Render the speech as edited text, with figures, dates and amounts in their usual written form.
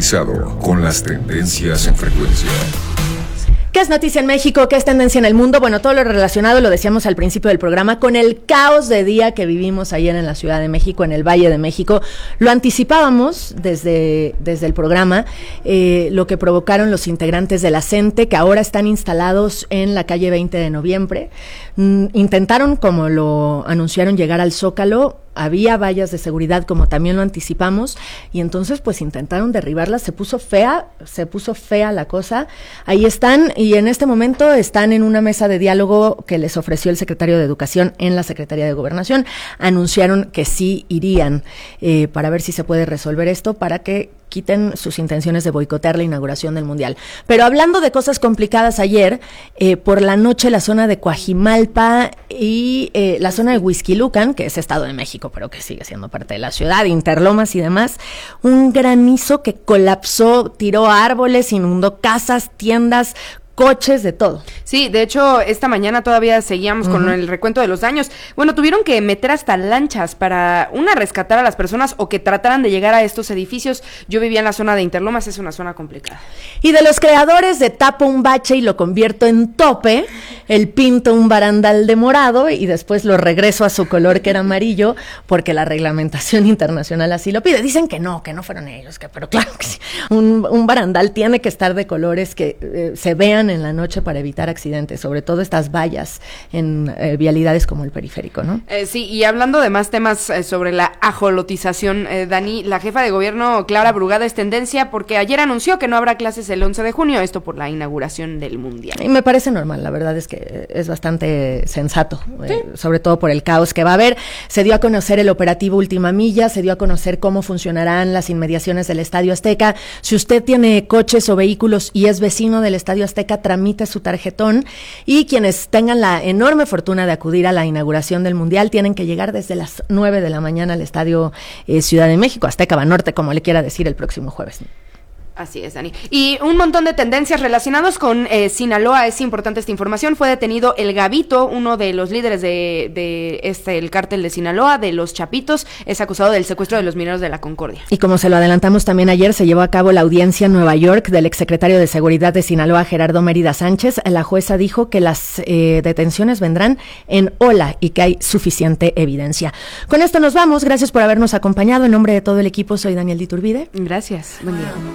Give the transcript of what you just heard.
actualizado con las tendencias en frecuencia. ¿Qué es noticia en México? ¿Qué es tendencia en el mundo? Bueno, todo lo relacionado, lo decíamos al principio del programa, con el caos de día que vivimos ayer en la Ciudad de México, en el Valle de México. Lo anticipábamos desde el programa, lo que provocaron los integrantes de la CENTE, que ahora están instalados en la calle 20 de noviembre. Intentaron, como lo anunciaron, llegar al Zócalo. Había vallas de seguridad, como también lo anticipamos, y entonces pues intentaron derribarlas. Se puso fea la cosa. Ahí están, y en este momento están en una mesa de diálogo que les ofreció el secretario de Educación en la Secretaría de Gobernación. Anunciaron que sí irían para ver si se puede resolver esto, para que quiten sus intenciones de boicotear la inauguración del Mundial. Pero hablando de cosas complicadas, ayer, por la noche, la zona de Coajimalpa y la zona de Huixquilucan, que es Estado de México, pero que sigue siendo parte de la ciudad, Interlomas y demás, un granizo que colapsó, tiró árboles, inundó casas, tiendas, coches, de todo. Sí, de hecho, esta mañana todavía seguíamos con el recuento de los daños. Bueno, tuvieron que meter hasta lanchas para, rescatar a las personas o que trataran de llegar a estos edificios. Yo vivía en la zona de Interlomas, es una zona complicada. Y de los creadores de tapo un bache y lo convierto en tope, el pinto un barandal de morado y después lo regreso a su color, que era amarillo, porque la reglamentación internacional así lo pide. Dicen que no fueron ellos, pero claro que sí. Un barandal tiene que estar de colores que se vean en la noche para evitar accidentes, sobre todo estas vallas en vialidades como el periférico, ¿no? Sí, y hablando de más temas sobre la ajolotización, Dani, la jefa de gobierno, Clara Brugada, es tendencia porque ayer anunció que no habrá clases el 11 de junio, esto por la inauguración del Mundial. Y me parece normal, la verdad es que es bastante sensato, ¿sí? Sobre todo por el caos que va a haber. Se dio a conocer el operativo Última Milla, se dio a conocer cómo funcionarán las inmediaciones del Estadio Azteca. Si usted tiene coches o vehículos y es vecino del Estadio Azteca, tramite su tarjetón, y quienes tengan la enorme fortuna de acudir a la inauguración del Mundial tienen que llegar desde las 9 de la mañana al Estadio Ciudad de México, Azteca Banorte, como le quiera decir, el próximo jueves. Así es, Dani. Y un montón de tendencias relacionadas con Sinaloa. Es importante esta información. Fue detenido el Gabito, uno de los líderes el cártel de Sinaloa, de los Chapitos. Es acusado del secuestro de los mineros de la Concordia. Y como se lo adelantamos también ayer, se llevó a cabo la audiencia en Nueva York del exsecretario de Seguridad de Sinaloa, Gerardo Mérida Sánchez. La jueza dijo que las detenciones vendrán en ola y que hay suficiente evidencia. Con esto nos vamos. Gracias por habernos acompañado. En nombre de todo el equipo, soy Daniel Diturbide. Gracias. Buen día.